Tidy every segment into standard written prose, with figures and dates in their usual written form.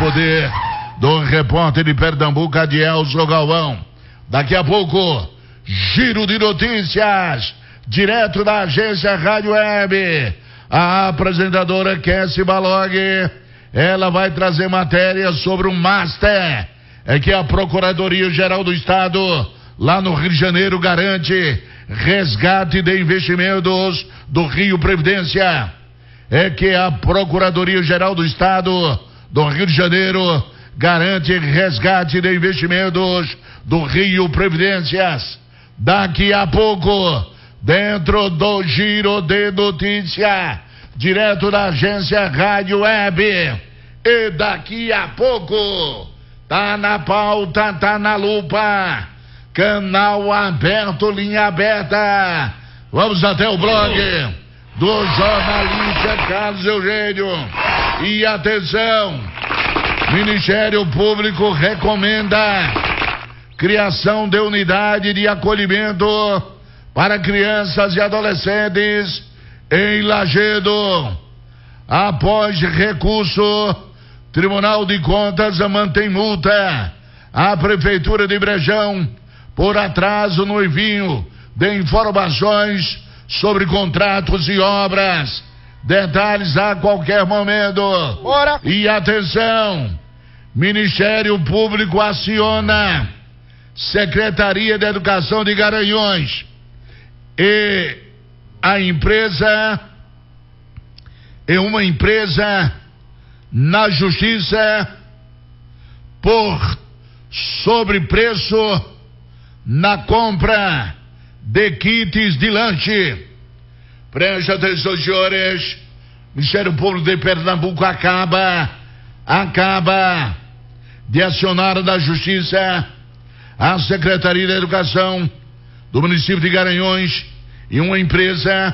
poder do repórter de Pernambuco, Adielson Galvão. Daqui a pouco, giro de notícias, direto da agência Rádio Web. A apresentadora Kessi Balog, ela vai trazer matéria sobre o Master. É que a Procuradoria-Geral do Estado, lá no Rio de Janeiro, garante resgate de investimentos do Rio Previdência. É que a Procuradoria-Geral do Estado do Rio de Janeiro garante resgate de investimentos do Rio Previdências. Daqui a pouco, dentro do giro de notícia, direto da agência Rádio Web. E daqui a pouco, tá na pauta, tá na lupa, canal aberto, linha aberta. Vamos até o blog do jornalista Carlos Eugênio. E atenção, Ministério Público recomenda criação de unidade de acolhimento para crianças e adolescentes em Lajedo. Após recurso, Tribunal de Contas mantém multa à Prefeitura de Brejão por atraso no envio de informações sobre contratos e obras. Detalhes a qualquer momento. Bora. E atenção, Ministério Público aciona Secretaria de Educação de Garanhuns e a empresa uma empresa na Justiça por sobrepreço na compra de kits de lanche. Preste atenção, senhores. Ministério Público de Pernambuco acaba de acionar da Justiça a Secretaria da Educação do município de Garanhuns e uma empresa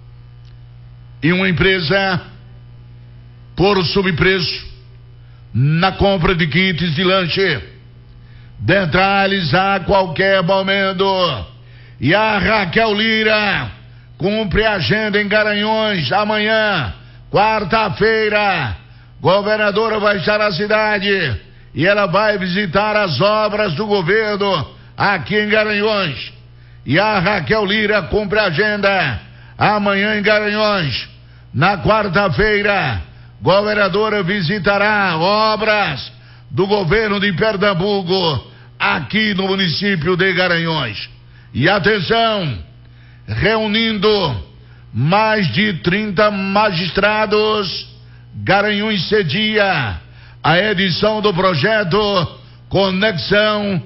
por sobrepreço na compra de kits de lanche. Detalhes a qualquer momento. E a Raquel Lira cumpre a agenda em Garanhuns amanhã, quarta-feira. Governadora vai estar na cidade e ela vai visitar as obras do governo aqui em Garanhuns. E a Raquel Lira cumpre a agenda amanhã em Garanhuns. Na quarta-feira, governadora visitará obras do governo de Pernambuco aqui no município de Garanhuns. E atenção, reunindo mais de 30 magistrados, Garanhuns cedia a edição do projeto Conexão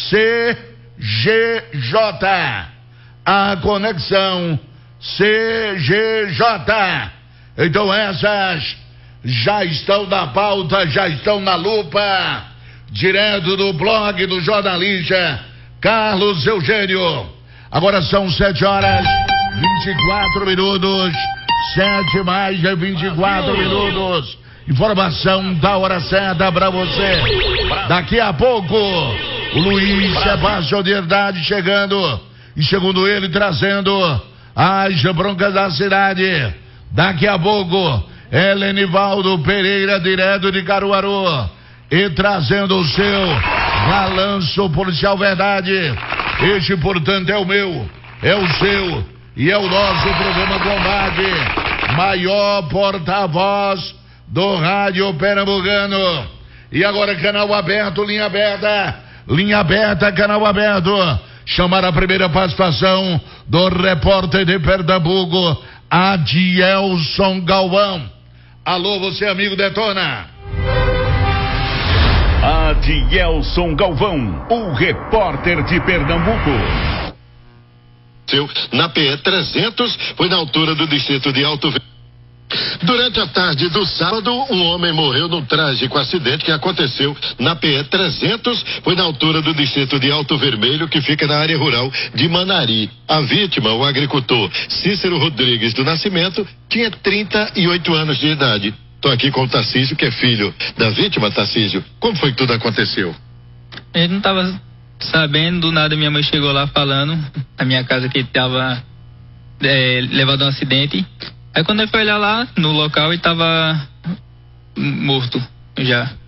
CGJ. A Conexão CGJ. Então essas já estão na pauta, já estão na lupa, direto do blog do jornalista Carlos Eugênio. Agora são 7h24, 7h24. Informação da hora certa pra você. Daqui a pouco, o Luiz Sebastião de Herdade chegando, e segundo ele, trazendo as broncas da cidade. Daqui a pouco, Helenivaldo Pereira, direto de Caruaru, e trazendo o seu balanço policial verdade. Este, portanto, é o meu, é o seu e é o nosso programa Combate, maior porta-voz do rádio pernambucano. E agora, canal aberto, linha aberta, canal aberto. Chamar a primeira participação do repórter de Pernambuco, Adielson Galvão. Alô, você, amigo Detona. Adielson Galvão, o repórter de Pernambuco. Na PE 300, foi na altura do distrito de Alto Verde. Durante a tarde do sábado, um homem morreu num trágico acidente que aconteceu na PE 300, foi na altura do distrito de Alto Vermelho, que fica na área rural de Manari. A vítima, o agricultor Cícero Rodrigues do Nascimento, tinha 38 anos de idade. Estou aqui com o Tarcísio, que é filho da vítima. Tarcísio, como foi que tudo aconteceu? Ele não estava sabendo, do nada minha mãe chegou lá falando na minha casa que ele estava levado a um acidente. Aí quando ele foi olhar lá no local, ele estava morto já.